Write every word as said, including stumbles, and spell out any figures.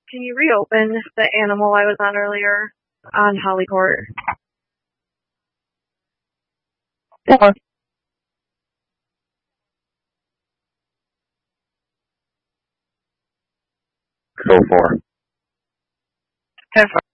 can you reopen the animal I was on earlier on Holly Court? Yeah. Go for. Have fun.